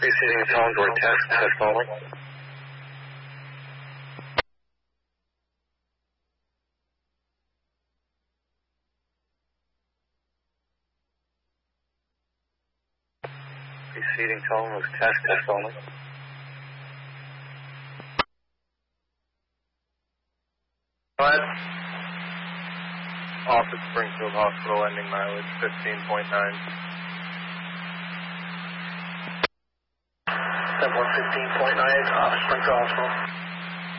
Receiving tone door test only. Preceding tone was test only. Go ahead. Off at Springfield Hospital, ending mileage 15.9. 15.9 off Springfield Hospital.